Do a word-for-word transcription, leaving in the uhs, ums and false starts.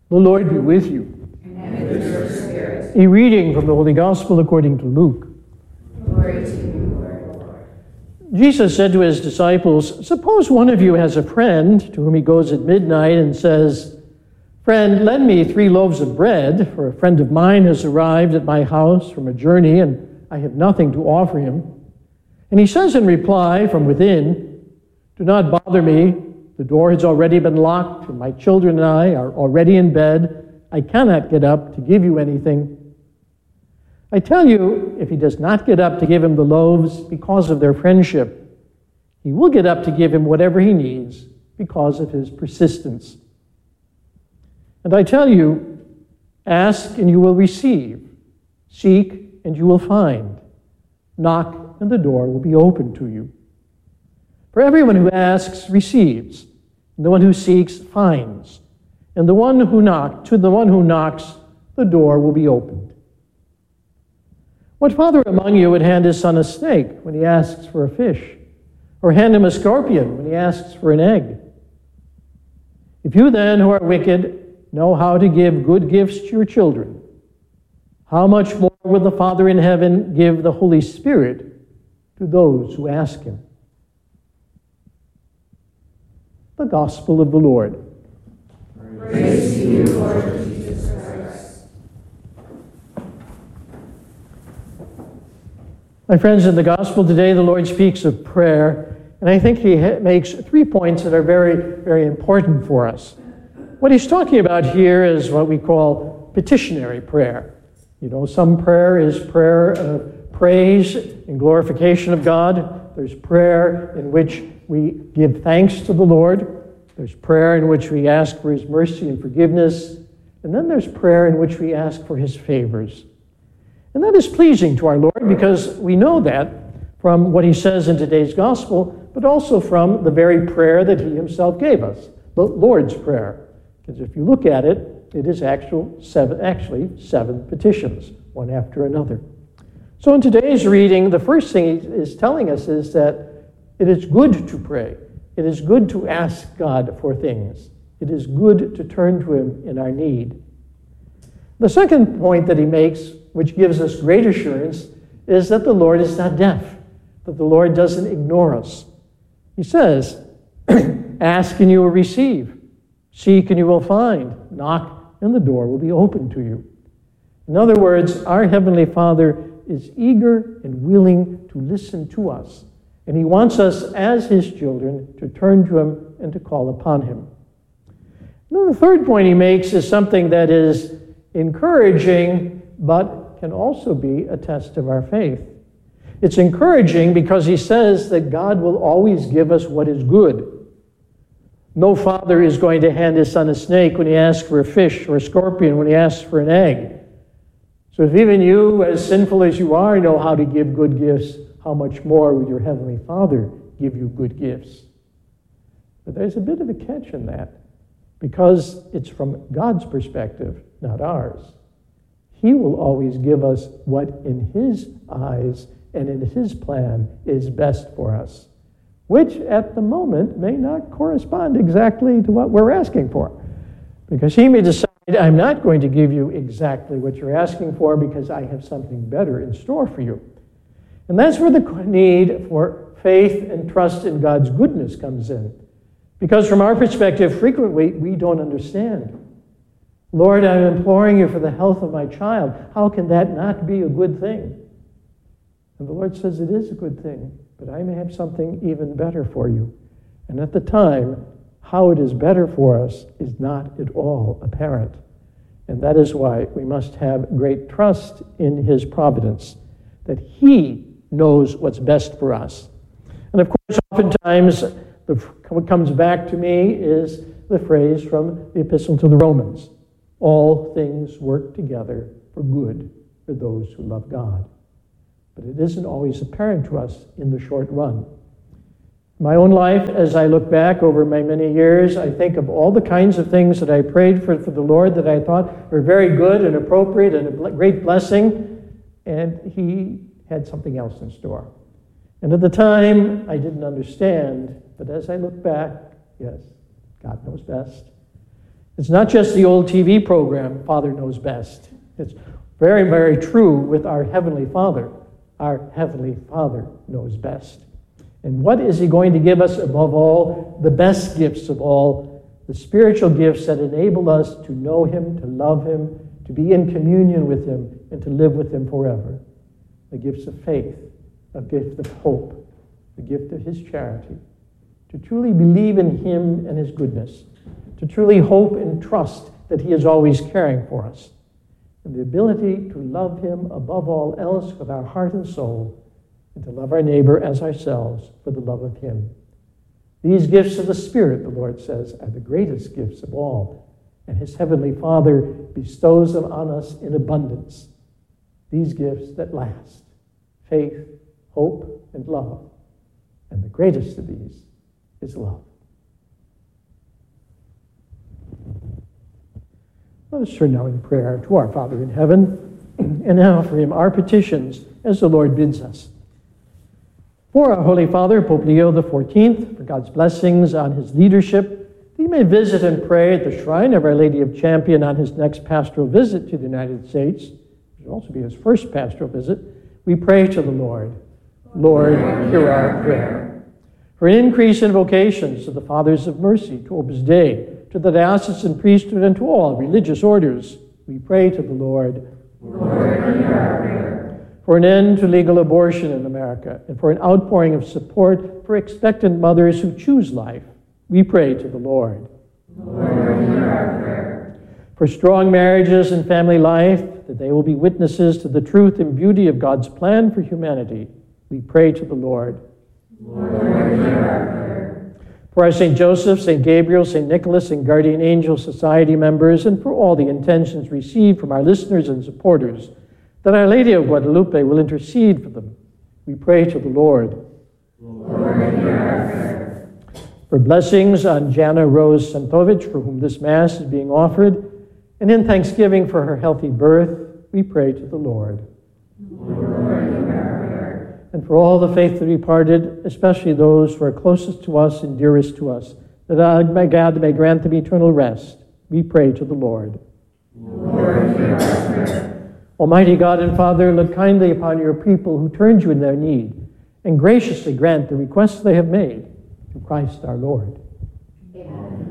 The Lord be with you. And with your spirit. A reading from the Holy Gospel according to Luke. Glory to you, Lord. Jesus said to his disciples, "Suppose one of you has a friend to whom he goes at midnight and says, 'Friend, lend me three loaves of bread, for a friend of mine has arrived at my house from a journey, and I have nothing to offer him.' And he says in reply from within, 'Do not bother me. The door has already been locked, and my children and I are already in bed. I cannot get up to give you anything.' I tell you, if he does not get up to give him the loaves because of their friendship, he will get up to give him whatever he needs because of his persistence. And I tell you, ask and you will receive. Seek and you will find. Knock and the door will be opened to you. For everyone who asks receives, and the one who seeks finds, and the one who knocks, to the one who knocks, the door will be opened. What father among you would hand his son a snake when he asks for a fish, or hand him a scorpion when he asks for an egg? If you then, who are wicked, know how to give good gifts to your children, how much more will the Father in heaven give the Holy Spirit to those who ask him?" The Gospel of the Lord. Praise to you, Lord Jesus Christ. My friends, in the Gospel today, the Lord speaks of prayer, and I think he ha- makes three points that are very, very important for us. What he's talking about here is what we call petitionary prayer. You know, some prayer is prayer of praise and glorification of God. There's prayer in which we give thanks to the Lord. There's prayer in which we ask for his mercy and forgiveness. And then there's prayer in which we ask for his favors. And that is pleasing to our Lord because we know that from what he says in today's gospel, but also from the very prayer that he himself gave us, the Lord's Prayer. Because if you look at it, it is actual seven, actually seven petitions, one after another. So in today's reading, the first thing he is telling us is that it is good to pray. It is good to ask God for things. It is good to turn to him in our need. The second point that he makes, which gives us great assurance, is that the Lord is not deaf, that the Lord doesn't ignore us. He says, ask and you will receive. Seek and you will find. Knock and the door will be open to you. In other words, our Heavenly Father is eager and willing to listen to us. And he wants us as his children to turn to him and to call upon him. Now, the third point he makes is something that is encouraging, but can also be a test of our faith. It's encouraging because he says that God will always give us what is good. No father is going to hand his son a snake when he asks for a fish, or a scorpion when he asks for an egg. So if even you, as sinful as you are, know how to give good gifts, how much more will your Heavenly Father give you good gifts? But there's a bit of a catch in that, because it's from God's perspective, not ours. He will always give us what in his eyes and in his plan is best for us, which at the moment may not correspond exactly to what we're asking for. Because he may decide, I'm not going to give you exactly what you're asking for because I have something better in store for you. And that's where the need for faith and trust in God's goodness comes in. Because from our perspective, frequently we don't understand. Lord, I'm imploring you for the health of my child. How can that not be a good thing? And the Lord says it is a good thing, but I may have something even better for you. And at the time, how it is better for us is not at all apparent. And that is why we must have great trust in his providence, that he knows what's best for us. And of course, oftentimes, the, what comes back to me is the phrase from the Epistle to the Romans. All things work together for good for those who love God. But it isn't always apparent to us in the short run. My own life, as I look back over my many years, I think of all the kinds of things that I prayed for, for the Lord that I thought were very good and appropriate and a great blessing, and he had something else in store. And at the time, I didn't understand, but as I look back, yes, God knows best. It's not just the old T V program, Father Knows Best. It's very, very true with our Heavenly Father. Our Heavenly Father knows best. And what is He going to give us above all? The best gifts of all, the spiritual gifts that enable us to know Him, to love Him, to be in communion with Him, and to live with Him forever. The gifts of faith, a gift of hope, the gift of His charity, to truly believe in Him and His goodness, to truly hope and trust that He is always caring for us, and the ability to love Him above all else with our heart and soul, and to love our neighbor as ourselves for the love of Him. These gifts of the Spirit, the Lord says, are the greatest gifts of all, and His Heavenly Father bestows them on us in abundance. These gifts that last, faith, hope, and love. And the greatest of these is love. Let us turn now in prayer to our Father in heaven, and now for Him our petitions as the Lord bids us. For our Holy Father, Pope Leo the fourteenth, for God's blessings on his leadership, that he may visit and pray at the shrine of Our Lady of Champion on his next pastoral visit to the United States, which will also be his first pastoral visit, we pray to the Lord. Lord, hear our prayer. For an increase in vocations to the Fathers of Mercy, to Opus Dei, to the diocesan priesthood, and to all religious orders, we pray to the Lord. Lord, hear our prayer. For an end to legal abortion in America, and for an outpouring of support for expectant mothers who choose life, we pray to the Lord. Lord, hear our prayer. For strong marriages and family life, that they will be witnesses to the truth and beauty of God's plan for humanity, we pray to the Lord. Lord, hear our prayer. For our Saint Joseph, Saint Gabriel, Saint Nicholas, and Guardian Angel Society members, and for all the intentions received from our listeners and supporters, that Our Lady of Guadalupe will intercede for them, we pray to the Lord. Lord, hear our prayer. For blessings on Jana Rose Santovich, for whom this Mass is being offered, and in thanksgiving for her healthy birth, we pray to the Lord. Lord, hear our prayer. And for all the faithfully departed, especially those who are closest to us and dearest to us, that God may grant them eternal rest, we pray to the Lord. Lord, hear our prayer. Almighty God and Father, look kindly upon your people who turn to you in their need, and graciously grant the requests they have made, through Christ our Lord. Amen.